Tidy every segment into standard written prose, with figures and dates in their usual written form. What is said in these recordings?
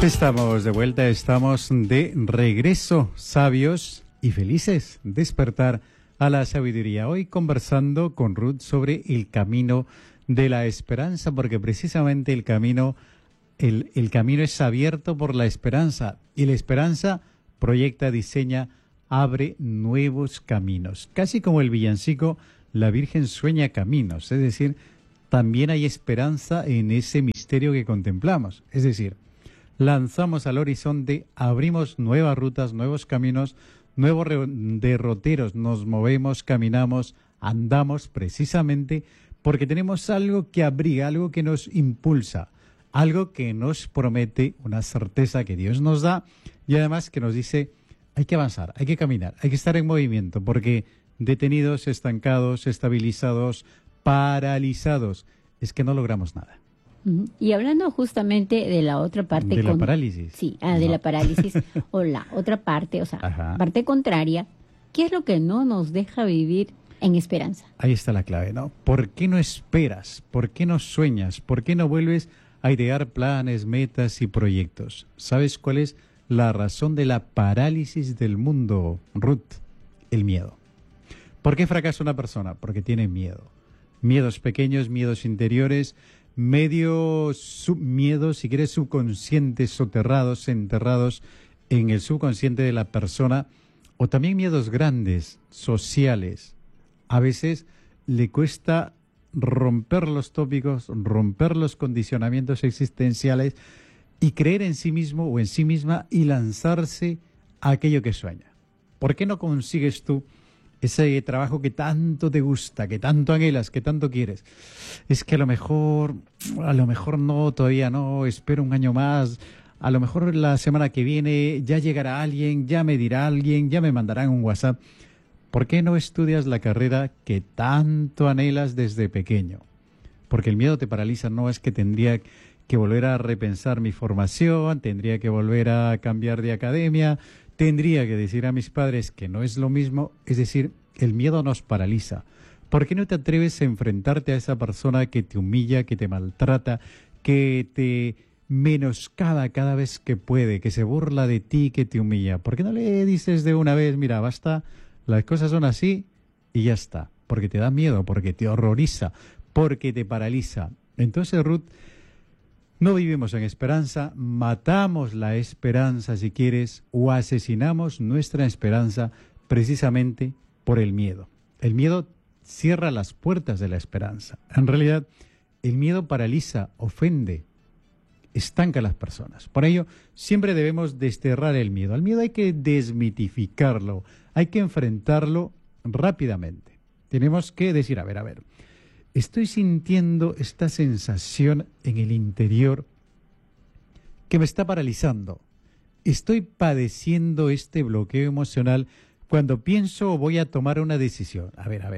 Estamos de vuelta, estamos de regreso, sabios y felices, despertar a la sabiduría. Hoy conversando con Ruth sobre el camino de la esperanza, porque precisamente el camino es abierto por la esperanza, y la esperanza proyecta, diseña, abre nuevos caminos. Casi como el villancico, la Virgen sueña caminos, es decir, también hay esperanza en ese misterio que contemplamos, es decir, lanzamos al horizonte, abrimos nuevas rutas, nuevos caminos, nuevos derroteros, nos movemos, caminamos, andamos precisamente porque tenemos algo que abriga, algo que nos impulsa, algo que nos promete, una certeza que Dios nos da y además que nos dice, hay que avanzar, hay que caminar, hay que estar en movimiento, porque detenidos, estancados, estabilizados, paralizados, es que no logramos nada. Y hablando justamente de la otra parte... De la parálisis. Sí, de la parálisis o la otra parte, o sea, parte contraria, ¿qué es lo que no nos deja vivir en esperanza? Ahí está la clave, ¿no? ¿Por qué no esperas? ¿Por qué no sueñas? ¿Por qué no vuelves a idear planes, metas y proyectos? ¿Sabes cuál es la razón de la parálisis del mundo, Ruth? El miedo. ¿Por qué fracasa una persona? Porque tiene miedo. Miedos pequeños, miedos interiores, miedos, si quieres, subconscientes, soterrados, enterrados en el subconsciente de la persona, o también miedos grandes, sociales. A veces le cuesta romper los tópicos, romper los condicionamientos existenciales y creer en sí mismo o en sí misma y lanzarse a aquello que sueña. ¿Por qué no consigues tú ese trabajo que tanto te gusta, que tanto anhelas, que tanto quieres? Es que a lo mejor no, todavía no, espero un año más, a lo mejor la semana que viene ya llegará alguien, ya me dirá alguien, ya me mandarán un WhatsApp. ¿Por qué no estudias la carrera que tanto anhelas desde pequeño? Porque el miedo te paraliza, no es que tendría que volver a repensar mi formación, tendría que volver a cambiar de academia, tendría que decir a mis padres que no es lo mismo, es decir, el miedo nos paraliza. ¿Por qué no te atreves a enfrentarte a esa persona que te humilla, que te maltrata, que te menoscaba cada vez que puede, que se burla de ti, que te humilla? ¿Por qué no le dices de una vez, mira, basta, las cosas son así y ya está? Porque te da miedo, porque te horroriza, porque te paraliza. Entonces, Ruth, no vivimos en esperanza, matamos la esperanza, si quieres, o asesinamos nuestra esperanza precisamente por el miedo. El miedo cierra las puertas de la esperanza. En realidad, el miedo paraliza, ofende, estanca a las personas. Por ello, siempre debemos desterrar el miedo. Al miedo hay que desmitificarlo, hay que enfrentarlo rápidamente. Tenemos que decir, a ver, estoy sintiendo esta sensación en el interior que me está paralizando. Estoy padeciendo este bloqueo emocional cuando pienso o voy a tomar una decisión. A ver.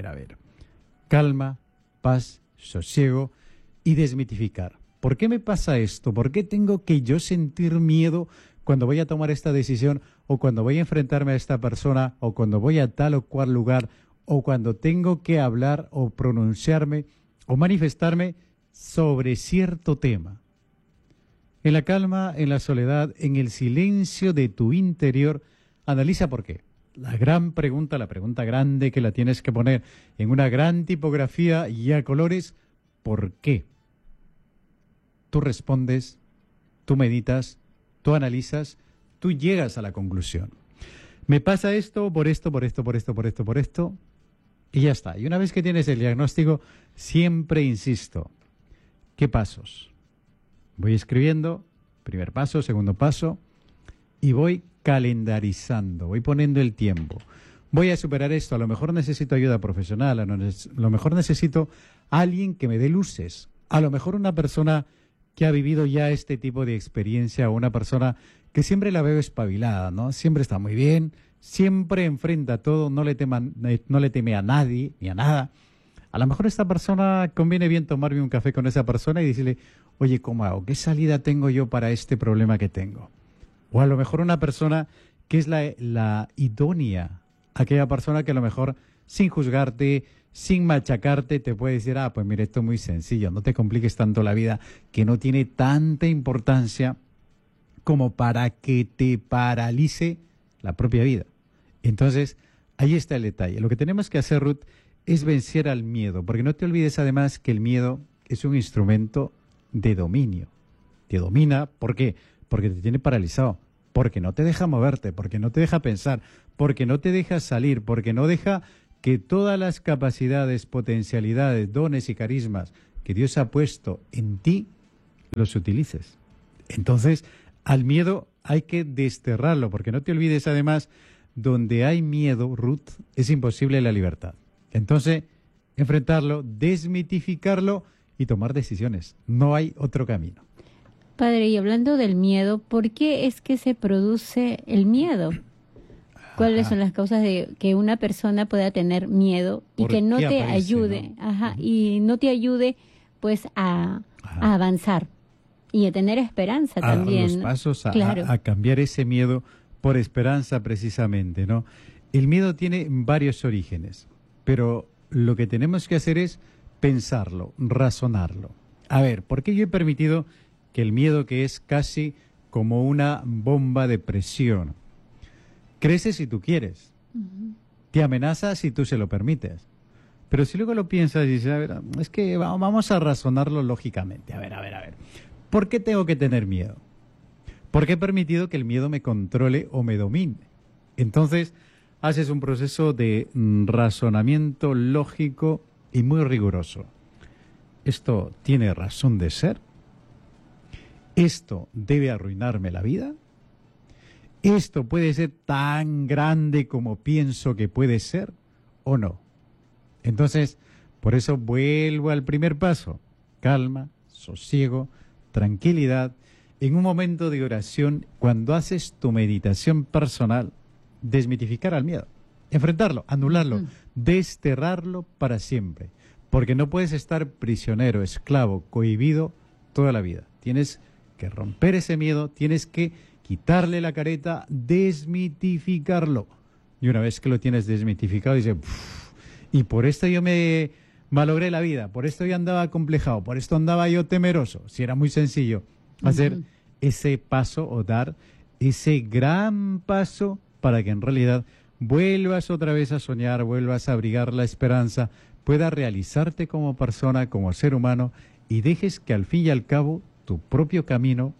Calma, paz, sosiego y desmitificar. ¿Por qué me pasa esto? ¿Por qué tengo que yo sentir miedo cuando voy a tomar esta decisión o cuando voy a enfrentarme a esta persona o cuando voy a tal o cual lugar o cuando tengo que hablar o pronunciarme o manifestarme sobre cierto tema? En la calma, en la soledad, en el silencio de tu interior, analiza por qué. La gran pregunta, la pregunta grande que la tienes que poner en una gran tipografía y a colores, ¿por qué? Tú respondes, tú meditas, tú analizas, tú llegas a la conclusión. Me pasa esto, por esto, y ya está. Y una vez que tienes el diagnóstico, siempre insisto, ¿qué pasos? Voy escribiendo, primer paso, segundo paso, y voy calendarizando, voy poniendo el tiempo. Voy a superar esto, a lo mejor necesito ayuda profesional, a lo mejor necesito a alguien que me dé luces, a lo mejor una persona que ha vivido ya este tipo de experiencia o una persona que siempre la veo espabilada, ¿no? Siempre está muy bien, siempre enfrenta todo, no le teme a nadie ni a nada. A lo mejor esta persona conviene bien tomarme un café con esa persona y decirle, oye, ¿cómo hago? ¿Qué salida tengo yo para este problema que tengo? O a lo mejor una persona que es la idónea, aquella persona que a lo mejor sin juzgarte, sin machacarte, te puede decir, pues mira, esto es muy sencillo, no te compliques tanto la vida, que no tiene tanta importancia como para que te paralice la propia vida. Entonces, ahí está el detalle. Lo que tenemos que hacer, Ruth, es vencer al miedo, porque no te olvides además que el miedo es un instrumento de dominio. Te domina, ¿por qué? Porque te tiene paralizado, porque no te deja moverte, porque no te deja pensar, porque no te deja salir, porque no deja que todas las capacidades, potencialidades, dones y carismas que Dios ha puesto en ti, los utilices. Entonces, al miedo hay que desterrarlo, porque no te olvides además, donde hay miedo, Ruth, es imposible la libertad. Entonces, enfrentarlo, desmitificarlo y tomar decisiones. No hay otro camino. Padre, y hablando del miedo, ¿por qué es que se produce el miedo? ¿Cuáles son las causas de que una persona pueda tener miedo y que no te ayude, y no te ayude pues a avanzar y a tener esperanza también? Los pasos claro. a cambiar ese miedo por esperanza precisamente, ¿no? El miedo tiene varios orígenes, pero lo que tenemos que hacer es pensarlo, razonarlo. A ver, ¿por qué yo he permitido que el miedo, que es casi como una bomba de presión, crece si tú quieres, te amenaza si tú se lo permites? Pero si luego lo piensas y dices, a ver, es que vamos a razonarlo lógicamente. A ver. ¿Por qué tengo que tener miedo? ¿Por qué he permitido que el miedo me controle o me domine? Entonces, haces un proceso de razonamiento lógico y muy riguroso. ¿Esto tiene razón de ser? ¿Esto debe arruinarme la vida? ¿Esto puede ser tan grande como pienso que puede ser o no? Entonces, por eso vuelvo al primer paso. Calma, sosiego, tranquilidad. En un momento de oración, cuando haces tu meditación personal, desmitificar al miedo, enfrentarlo, anularlo, desterrarlo para siempre. Porque no puedes estar prisionero, esclavo, cohibido toda la vida. Tienes que romper ese miedo, tienes que quitarle la careta, desmitificarlo. Y una vez que lo tienes desmitificado, dices, y por esto yo me malogré la vida, por esto yo andaba acomplejado, por esto andaba yo temeroso. Si era muy sencillo hacer ese paso o dar ese gran paso para que en realidad vuelvas otra vez a soñar, vuelvas a abrigar la esperanza, puedas realizarte como persona, como ser humano, y dejes que al fin y al cabo tu propio camino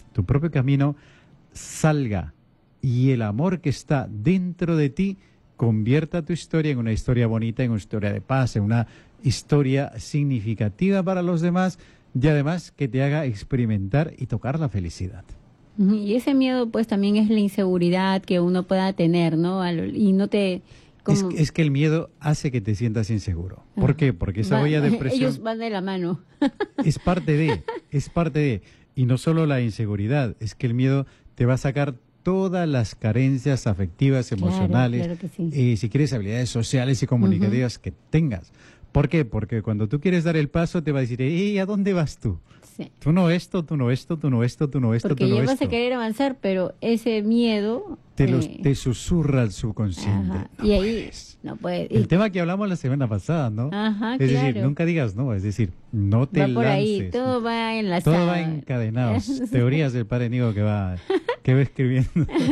salga y el amor que está dentro de ti convierta tu historia en una historia bonita, en una historia de paz, en una historia significativa para los demás y además que te haga experimentar y tocar la felicidad. Y ese miedo pues también es la inseguridad que uno pueda tener, ¿no? Y no te... Es que el miedo hace que te sientas inseguro. ¿Por qué? Porque esa olla de presión... Ellos van de la mano. Es parte de... Y no solo la inseguridad, es que el miedo te va a sacar todas las carencias afectivas, emocionales, claro que sí. Si quieres habilidades sociales y comunicativas que tengas. ¿Por qué? Porque cuando tú quieres dar el paso te va a decir, ¿a dónde vas tú? Sí. Tú no esto, tú no esto, tú no esto, tú no esto, porque tú no esto. Porque ya vas a querer avanzar, pero ese miedo... Te susurra el subconsciente. No y ahí no puedes. El tema que hablamos la semana pasada, ¿no? Ajá, es decir, nunca digas no, es decir, no te lances. Va por ahí, todo va enlazado. Todo va encadenado. Teorías del Padre Nigo que va escribiendo,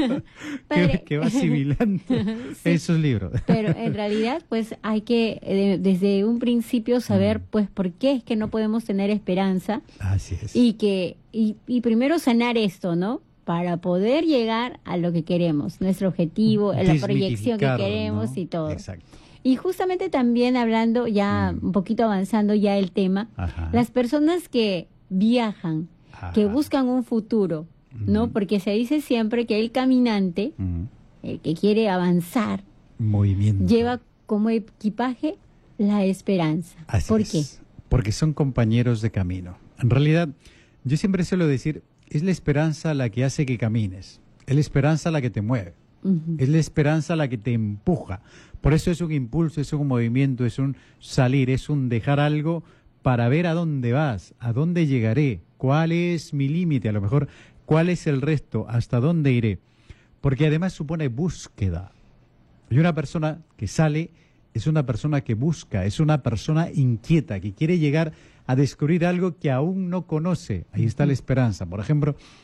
que va asimilando esos libros. Pero en realidad, pues hay que desde un principio saber, pues, por qué es que no podemos tener esperanza. Así es. Y primero sanar esto, ¿no? Para poder llegar a lo que queremos, nuestro objetivo, la proyección que queremos, ¿no? Y todo. Exacto. Y justamente también hablando, ya un poquito avanzando ya el tema, las personas que viajan, que buscan un futuro, ¿no? Porque se dice siempre que el caminante, el que quiere avanzar, movimiento, lleva como equipaje la esperanza. ¿Por qué? Porque son compañeros de camino. En realidad, yo siempre suelo decir, es la esperanza la que hace que camines, es la esperanza la que te mueve, es la esperanza la que te empuja. Por eso es un impulso, es un movimiento, es un salir, es un dejar algo para ver a dónde vas, a dónde llegaré, cuál es mi límite, a lo mejor cuál es el resto, hasta dónde iré. Porque además supone búsqueda. Y una persona que sale es una persona que busca, es una persona inquieta, que quiere llegar a descubrir algo que aún no conoce. Ahí está la esperanza. Por ejemplo,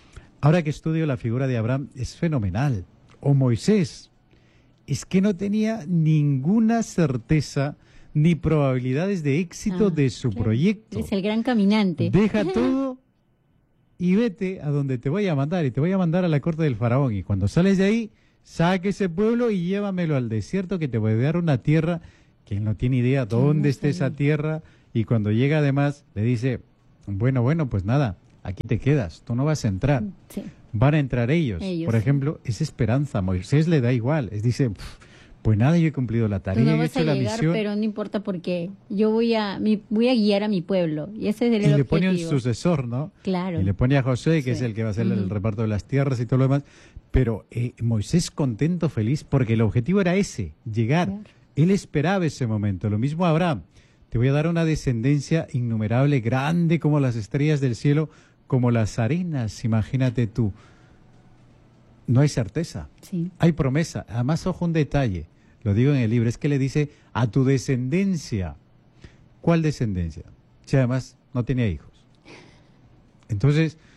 Ahora que estudio la figura de Abraham, es fenomenal. O Moisés, es que no tenía ninguna certeza ni probabilidades de éxito de su proyecto. Es el gran caminante. Deja todo y vete a donde te voy a mandar, y te voy a mandar a la corte del faraón. Y cuando sales de ahí, saque ese pueblo y llévamelo al desierto, que te voy a dar una tierra que él no tiene idea dónde está esa tierra. Y cuando llega, además, le dice, bueno, pues nada, aquí te quedas, tú no vas a entrar. Sí. Van a entrar ellos. Por ejemplo, es esperanza. A Moisés le da igual. Dice, pues nada, yo he cumplido la tarea, no he hecho la misión. Pero no importa porque yo voy a guiar a mi pueblo. Y ese es el objetivo. Le pone un sucesor, ¿no? Claro. Y le pone a José, que es el que va a hacer el reparto de las tierras y todo lo demás. Pero Moisés contento, feliz, porque el objetivo era ese, llegar. Claro. Él esperaba ese momento. Lo mismo Abraham. Te voy a dar una descendencia innumerable, grande como las estrellas del cielo, como las arenas, imagínate tú. No hay certeza, hay promesa. Además, ojo, un detalle, lo digo en el libro, es que le dice a tu descendencia. ¿Cuál descendencia? Si además no tenía hijos. Entonces,